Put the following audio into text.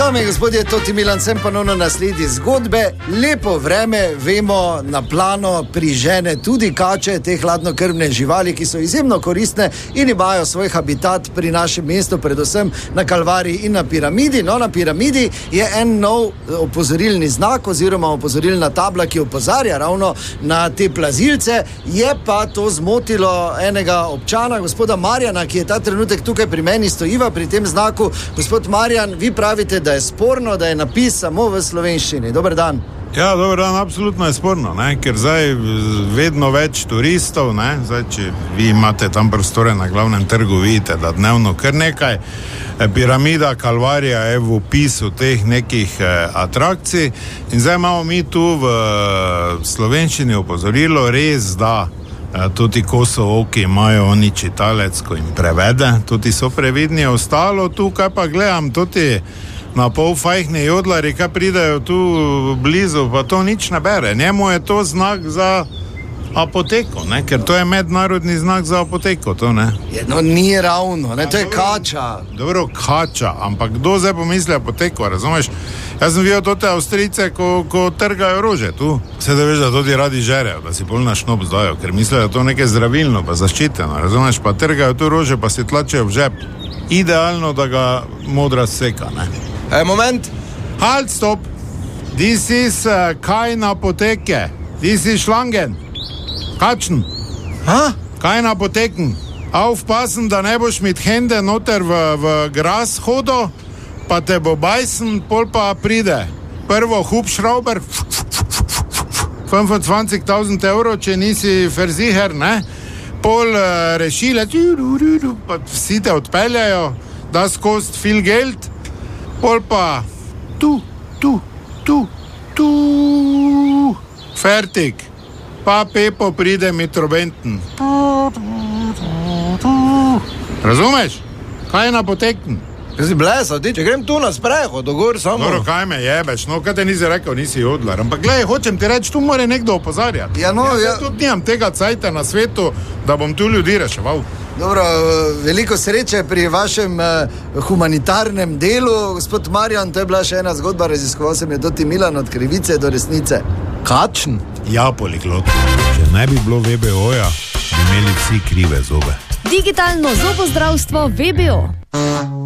Dame in gospodje, Toti Milan, sem ponovno na sledi zgodbe. Lepo vreme, vemo, na plano prižene tudi kače, te hladnokrvne živali, ki so izjemno koristne in imajo svoj habitat pri našem mestu, predvsem na Kalvariji in na Piramidi. No, na Piramidi je en nov opozorilni znak oziroma opozorilna tabla, ki opozarja ravno na te plazilce. Je pa to zmotilo enega občana, gospoda Marjana, ki je ta trenutek tukaj pri meni, stojiva pri tem znaku. Gospod Marjan, vi pravite, da je sporno, da je napis samo v slovenščini. Dober dan. Ja, dober dan, absolutno je sporno, ne? Ker zdaj vedno več turistov, ne? Zdaj, če vi imate tam prostore na glavnem trgu, vidite, da dnevno kar nekaj. Piramida, Kalvarija je v opisu teh nekih atrakcij in zdaj imamo mi tu v slovenščini opozorilo, res da tudi Kosovoki imajo oni čitalec, ko jim prevede, tudi so previdni. Ostalo tukaj pa gledam, tudi na pol fajhni jodlari, kaj pridajo tu blizu, pa to nič ne bere. Njemu je to znak za apoteko, ne? Ker to je mednarodni znak za apoteko, to ne? No, ni ravno, ne? To je kača. Dobro, kača, ampak kdo zdaj pomisli apoteko, razumeš? Jaz sem videl tote Avstrijce, ko trgajo rože tu. Vse da veš, da tudi radi žerejo, da si bolj na šnop zdajo, ker mislijo, da to nekaj zdravilno, pa zaščiteno, razumeš? Pa trgajo tu rože, pa si tlačejo v žep. Idealno, da ga modra seka, ne? Moment. Halt, stop! This is kein Apoteke. This is Schlangen. Kačen. Kein Apoteken. Aufpassen, da ne boš mit Hände noter v gras hodo, pa te bo bajsen, pol pa pride. Prvo Hubschrauber, 25.000 evrov, če nisi verziher, ne? Pol rešile, pa vsi te odpeljajo, das kost viel Geld, pol pa tu, fertig. Pa Pepo pride mit trobenten. Razumeš? Kaj je napoteken? Kaj si blesal, ti, če grem tu na sprehod, dogor samo. Dobro, kaj me jebeš, no, kaj te nisi rekel, nisi jodlar. Ampak gledaj, hočem ti reči, tu mora nekdo opozarjati. Ja, no, jaz tudi nimam tega cajta na svetu, da bom tu ljudi reševal. Dobro, veliko sreče pri vašem humanitarnem delu. Gospod Marjan, to je bila še ena zgodba, raziskoval sem je Toti Milan od krivice do resnice. Kačen? Ja, poliglot. Če ne bi bilo VBO-ja, bi imeli vsi krive zobe. Digitalno zobozdravstvo VBO.